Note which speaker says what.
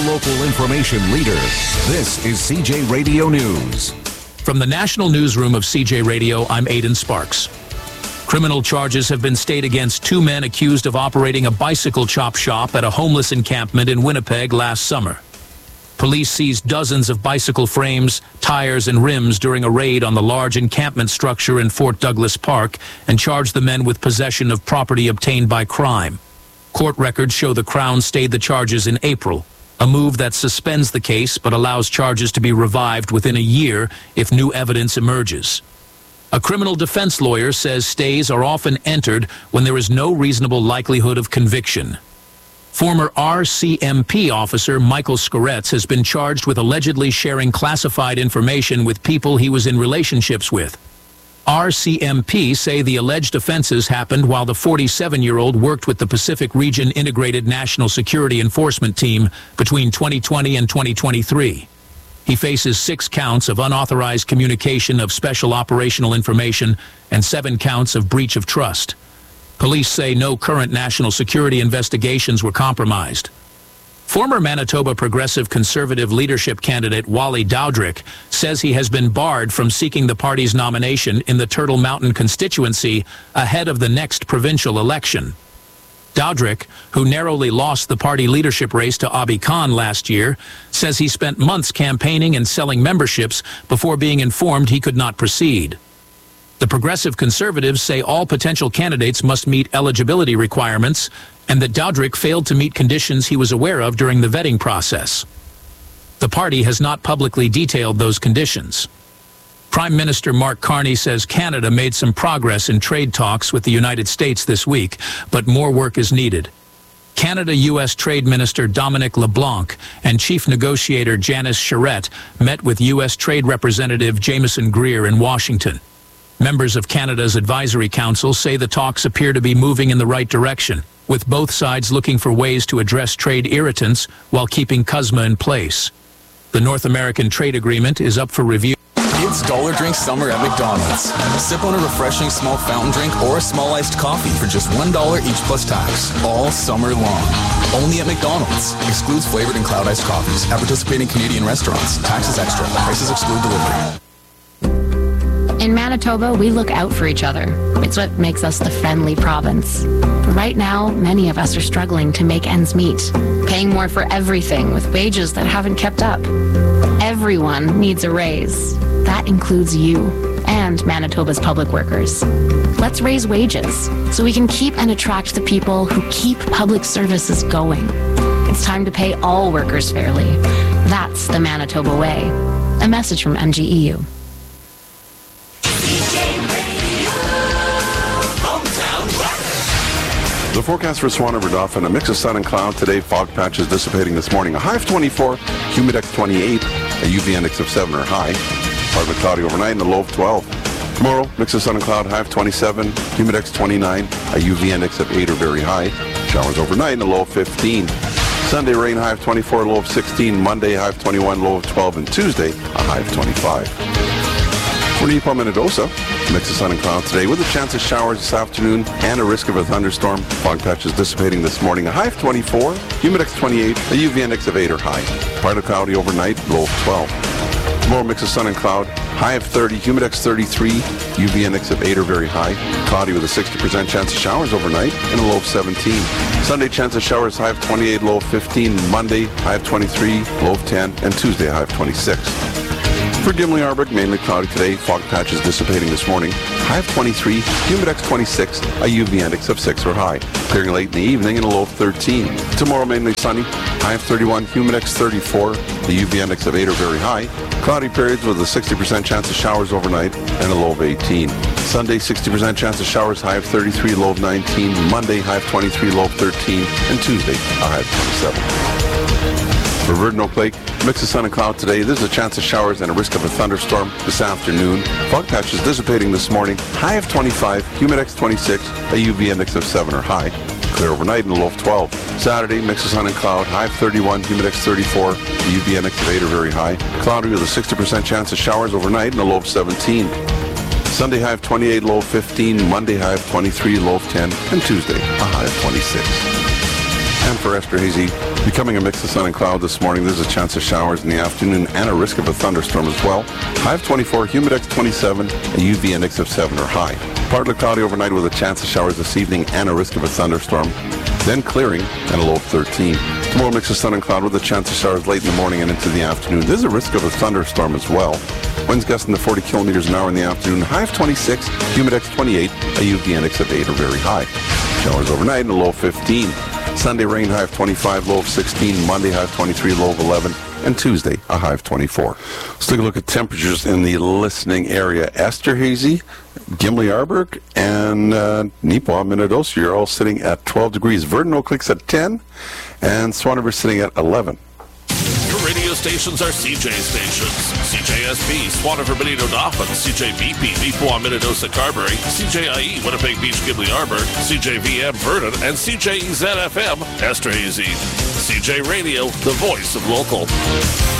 Speaker 1: hyper-local information leader. This is CJ Radio News.
Speaker 2: From the National Newsroom of CJ Radio, I'm Aidan Sparks. Criminal charges have been stayed against two men accused of operating a bicycle chop shop at a homeless encampment in Winnipeg last summer. Police seized dozens of bicycle frames, tires, and rims during a raid on the large encampment structure in Fort Douglas Park and charged the men with possession of property obtained by crime. Court records show the Crown stayed the charges in April, a move that suspends the case but allows charges to be revived within a year if new evidence emerges. A criminal defense lawyer says stays are often entered when there is no reasonable likelihood of conviction. Former RCMP officer Michael Skoretz has been charged with allegedly sharing classified information with people he was in relationships with. RCMP say the alleged offenses happened while the 47-year-old worked with the Pacific Region Integrated National Security Enforcement Team between 2020 and 2023. He faces 6 counts of unauthorized communication of special operational information and 7 counts of breach of trust. Police say no current national security investigations were compromised. Former Manitoba Progressive Conservative leadership candidate Wally Dowdrick says he has been barred from seeking the party's nomination in the Turtle Mountain constituency ahead of the next provincial election. Dowdrick, who narrowly lost the party leadership race to Abi Khan last year, says he spent months campaigning and selling memberships before being informed he could not proceed. The Progressive Conservatives say all potential candidates must meet eligibility requirements and that Dowdrick failed to meet conditions he was aware of during the vetting process. The party has not publicly detailed those conditions. Prime Minister Mark Carney says Canada made some progress in trade talks with the United States this week, but more work is needed. Canada-U.S. Trade Minister Dominic LeBlanc and Chief Negotiator Janice Charette met with U.S. Trade Representative Jameson Greer in Washington. Members of Canada's Advisory Council say the talks appear to be moving in the right direction, with both sides looking for ways to address trade irritants while keeping CUSMA in place. The North American Trade Agreement is up for review.
Speaker 3: It's Dollar Drink Summer at McDonald's. Sip on a refreshing small fountain drink or a small iced coffee for just $1 each plus tax, all summer long. Only at McDonald's. Excludes flavored and cloud iced coffees at participating Canadian restaurants. Taxes extra. Prices exclude delivery.
Speaker 4: In Manitoba, we look out for each other. It's what makes us the friendly province. But right now, many of us are struggling to make ends meet, paying more for everything with wages that haven't kept up. Everyone needs a raise. That includes you and Manitoba's public workers. Let's raise wages so we can keep and attract the people who keep public services going. It's time to pay all workers fairly. That's the Manitoba way. A message from MGEU.
Speaker 5: The forecast for Swan River Dauphin, a mix of sun and cloud today. Fog patches dissipating this morning. A high of 24, humidex 28, a UV index of 7 or high. Partly cloudy overnight and a low of 12. Tomorrow, mix of sun and cloud, high of 27, humidex 29, a UV index of 8 or very high. Showers overnight and a low of 15. Sunday, rain, high of 24, low of 16. Monday, high of 21, low of 12. And Tuesday, a high of 25. For Nepal, Minnedosa, mix of sun and cloud today with a chance of showers this afternoon and a risk of a thunderstorm. Fog patches dissipating this morning. A high of 24, humidex 28, a UV index of 8 or high. Partly cloudy overnight, low of 12. Tomorrow, mix of sun and cloud. High of 30, humidex 33, UV index of 8 or very high. Cloudy with a 60% chance of showers overnight and a low of 17. Sunday, chance of showers, high of 28, low of 15. Monday, high of 23, low of 10. And Tuesday, high of 26. For Gimli-Arbic, mainly cloudy today. Fog patches dissipating this morning. High of 23, humidex 26, a UV index of 6 or high. Clearing late in the evening and a low of 13. Tomorrow, mainly sunny. High of 31, humidex 34, the UV index of 8 or very high. Cloudy periods with a 60% chance of showers overnight and a low of 18. Sunday, 60% chance of showers, high of 33, low of 19. Monday, high of 23, low of 13. And Tuesday, a high of 27. For Virgin Oak Lake, mix of sun and cloud today. There's a chance of showers and a risk of a thunderstorm this afternoon. Fog patches dissipating this morning. High of 25, humidex 26, a UV index of 7 or high. Clear overnight and a low of 12. Saturday, mix of sun and cloud. High of 31, humidex 34, the UV index of 8 or very high. Cloudy with a 60% chance of showers overnight and a low of 17. Sunday, high of 28, low of 15. Monday, high of 23, low of 10. And Tuesday, a high of 26. And for Esterhazy, becoming a mix of sun and cloud this morning. There's a chance of showers in the afternoon and a risk of a thunderstorm as well. High of 24, humidex 27, a UV index of 7 or high. Partly cloudy overnight with a chance of showers this evening and a risk of a thunderstorm. Then clearing and a low of 13. Tomorrow mix of sun and cloud with a chance of showers late in the morning and into the afternoon. There's a risk of a thunderstorm as well. Winds gusting to 40 kilometers an hour in the afternoon. High of 26, humidex 28, a UV index of 8 or very high. Showers overnight and a low of 15. Sunday rain, high of 25, low of 16. Monday, high of 23, low of 11. And Tuesday, a high of 24. Let's take a look at temperatures in the listening area. Esterhazy, Gimli Arberg, and Neepawa, Minnedosa, you're all sitting at 12 degrees. Verdun, Oak Cliffs at 10, and Swanriver sitting at 11.
Speaker 6: Your radio stations are CJ stations. CJSB, Swanriver, Benito, Dauphin, CJBP, Neepawa, Minnedosa, Carberry, CJIE, Winnipeg Beach, Gimli Arberg, CJVM, Verdun, and CJEZ-FM, Esterhazy. CJ Radio, the voice of local.